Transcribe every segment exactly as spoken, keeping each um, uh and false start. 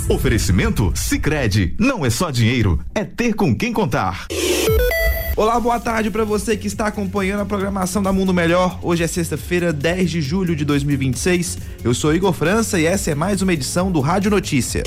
Oferecimento Sicredi, não é só dinheiro, é ter com quem contar. Olá, boa tarde para você que está acompanhando a programação da Mundo Melhor. Hoje é sexta-feira, dez de julho de dois mil e vinte e seis. Eu sou Igor França e essa é mais uma edição do Rádio Notícia.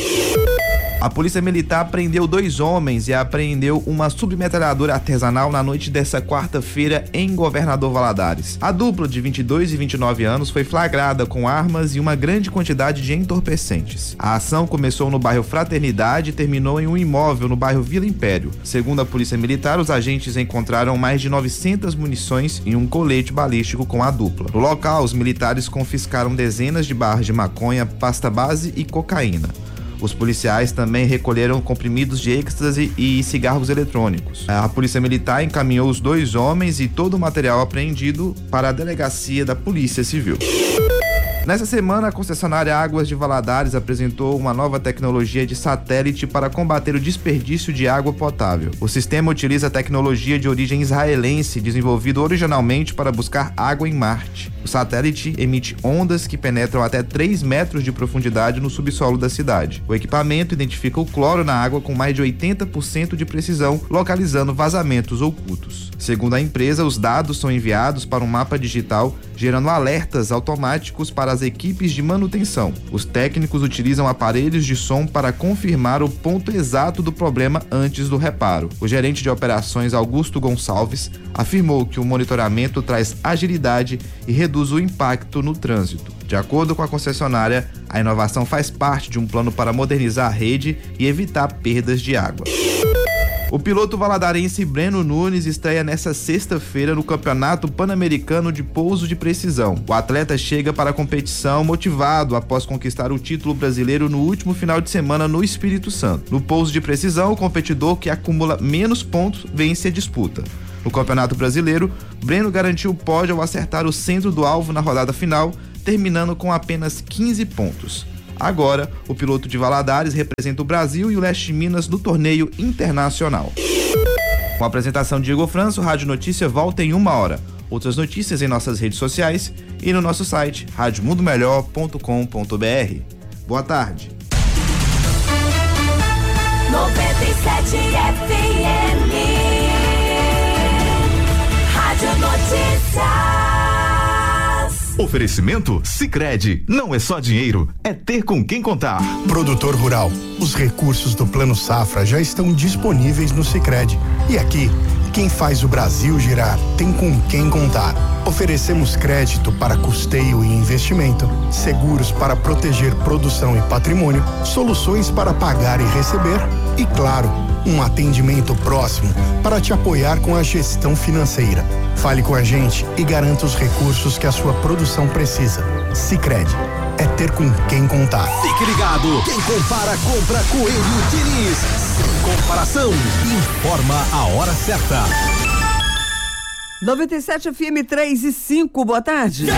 A Polícia Militar prendeu dois homens e apreendeu uma submetralhadora artesanal na noite dessa quarta-feira em Governador Valadares. A dupla de vinte e dois e vinte e nove anos foi flagrada com armas e uma grande quantidade de entorpecentes. A ação começou no bairro Fraternidade e terminou em um imóvel no bairro Vila Império. Segundo a Polícia Militar, os agentes encontraram mais de novecentas munições e um colete balístico com a dupla. No local, os militares confiscaram dezenas de barras de maconha, pasta base e cocaína. Os policiais também recolheram comprimidos de êxtase e cigarros eletrônicos. A Polícia Militar encaminhou os dois homens e todo o material apreendido para a delegacia da Polícia Civil. Nessa semana, a concessionária Águas de Valadares apresentou uma nova tecnologia de satélite para combater o desperdício de água potável. O sistema utiliza a tecnologia de origem israelense, desenvolvido originalmente para buscar água em Marte. O satélite emite ondas que penetram até três metros de profundidade no subsolo da cidade. O equipamento identifica o cloro na água com mais de oitenta por cento de precisão, localizando vazamentos ocultos. Segundo a empresa, os dados são enviados para um mapa digital, gerando alertas automáticos para as equipes de manutenção. Os técnicos utilizam aparelhos de som para confirmar o ponto exato do problema antes do reparo. O gerente de operações Augusto Gonçalves afirmou que o monitoramento traz agilidade e reduz o impacto no trânsito. De acordo com a concessionária, a inovação faz parte de um plano para modernizar a rede e evitar perdas de água. O piloto valadarense Breno Nunes estreia nesta sexta-feira no Campeonato Pan-Americano de Pouso de Precisão. O atleta chega para a competição motivado após conquistar o título brasileiro no último final de semana no Espírito Santo. No pouso de precisão, o competidor que acumula menos pontos vence a disputa. No Campeonato Brasileiro, Breno garantiu o pódio ao acertar o centro do alvo na rodada final, terminando com apenas quinze pontos. Agora, o piloto de Valadares representa o Brasil e o Leste de Minas no torneio internacional. Com a apresentação de Igor França, o Rádio Notícia volta em uma hora. Outras notícias em nossas redes sociais e no nosso site rádio mundo melhor ponto com ponto b r. Boa tarde. noventa e sete F M Rádio Notícia. Oferecimento Sicredi, não é só dinheiro, é ter com quem contar. Produtor rural, os recursos do Plano Safra já estão disponíveis no Sicredi. E aqui, quem faz o Brasil girar tem com quem contar. Oferecemos crédito para custeio e investimento, seguros para proteger produção e patrimônio, soluções para pagar e receber e, claro, um atendimento próximo para te apoiar com a gestão financeira. Fale com a gente e garanta os recursos que a sua produção precisa. Sicredi, é ter com quem contar. Fique ligado, quem compara, compra Coelho Diniz. Sem comparação, informa a hora certa. noventa e sete F M três e cinco, boa tarde.